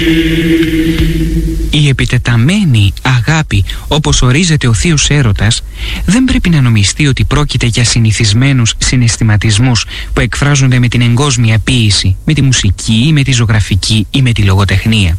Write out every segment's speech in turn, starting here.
Η επιτεταμένη αγάπη, όπως ορίζεται ο θείος έρωτας, δεν πρέπει να νομιστεί ότι πρόκειται για συνηθισμένους συναισθηματισμούς που εκφράζονται με την εγκόσμια ποίηση, με τη μουσική, με τη ζωγραφική ή με τη λογοτεχνία.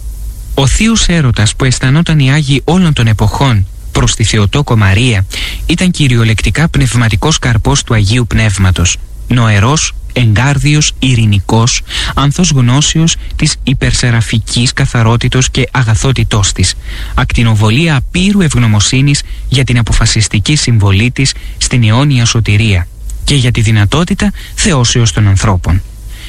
Ο θείος έρωτας που αισθανόταν οι Άγιοι όλων των εποχών προς τη Θεοτόκο Μαρία ήταν κυριολεκτικά πνευματικός καρπός του Αγίου Πνεύματος, νοερός, εγκάρδιος, ειρηνικός, άνθος γνώσεως της υπερσεραφικής καθαρότητος και αγαθότητός της, ακτινοβολία απείρου ευγνωμοσύνης για την αποφασιστική συμβολή της στην αιώνια σωτηρία και για τη δυνατότητα θεώσεως των ανθρώπων.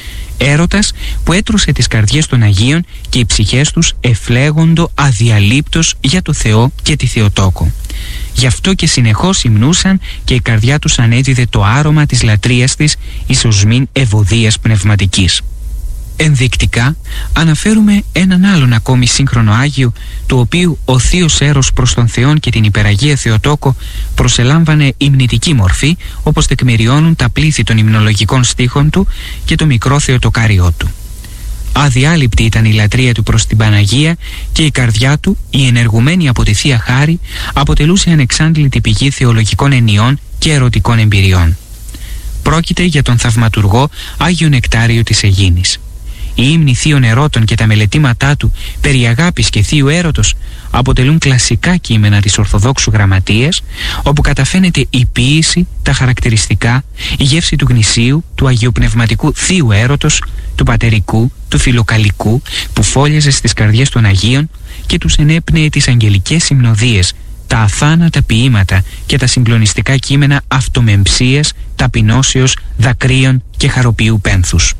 Έρωτας που έτρωσε τις καρδιές των Αγίων και οι ψυχές τους εφλέγοντο αδιαλείπτως για το Θεό και τη Θεοτόκο. Γι' αυτό και συνεχώς υμνούσαν και η καρδιά τους ανέδιδε το άρωμα της λατρείας της εις οσμήν ευωδίας πνευματικής. Ενδεικτικά αναφέρουμε έναν άλλον ακόμη σύγχρονο Άγιο, του οποίου ο θείος έρος προς τον Θεόν και την υπεραγία Θεοτόκο προσελάμβανε υμνητική μορφή, όπως τεκμηριώνουν τα πλήθη των υμνολογικών στίχων του και το μικρό Θεοτοκάριό του. Αδιάλειπτη ήταν η λατρεία του προς την Παναγία και η καρδιά του, η ενεργουμένη από τη Θεία Χάρη, αποτελούσε ανεξάντλητη πηγή θεολογικών ενιών και ερωτικών εμπειριών. Πρόκειται για τον θαυματουργό Άγιο Νεκτάριο της Αιγίνης. Οι ύμνοι θείων ερώτων και τα μελετήματά του περί αγάπης και θείου έρωτος αποτελούν κλασικά κείμενα της Ορθοδόξου Γραμματείας, όπου καταφαίνεται η ποίηση, τα χαρακτηριστικά, η γεύση του γνησίου, του αγιοπνευματικού θείου έρωτος, του πατερικού, του φιλοκαλικού που φόλιαζε στις καρδιές των Αγίων και τους ενέπνεε τις αγγελικές συμνοδίες, τα αθάνατα ποίηματα και τα συγκλονιστικά κείμενα αυτομεμψίας, ταπεινώσεως, δακρύων και χαροποιού πένθους.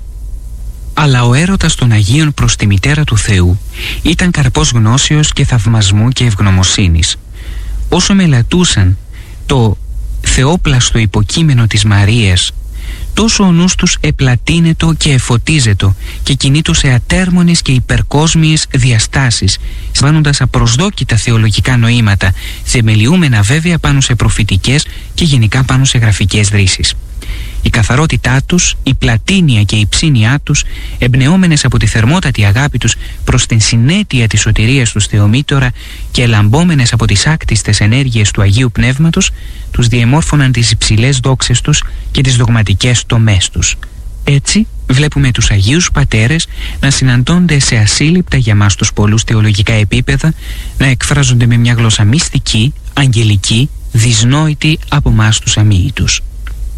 Αλλά ο έρωτας των Αγίων προς τη Μητέρα του Θεού ήταν καρπός γνώσεως και θαυμασμού και ευγνωμοσύνης. Όσο μελετούσαν το θεόπλαστο υποκείμενο της Μαρίας, τόσο ο νους τους επλατείνετο και εφωτίζετο και κινείτο σε ατέρμονες και υπερκόσμιες διαστάσεις, συμβάνοντας απροσδόκητα θεολογικά νοήματα, θεμελιούμενα βέβαια πάνω σε προφητικές και γενικά πάνω σε γραφικές δρύσεις. Η καθαρότητά τους, η πλατίνια και η ψήνια τους, εμπνεόμενες από τη θερμότατη αγάπη τους προς την συνέτεια της σωτηρίας τους Θεομήτωρα και ελαμπόμενες από τις άκτιστες ενέργειες του Αγίου Πνεύματος, τους διεμόρφωναν τις υψηλές δόξες τους και τις δογματικές τομές τους. Έτσι βλέπουμε τους Αγίους Πατέρες να συναντώνται σε ασύλληπτα για μας τους πολλούς θεολογικά επίπεδα, να εκφράζονται με μια γλώσσα μυστική, αγγελική, δυσνόητη από μας τους αμοίητους.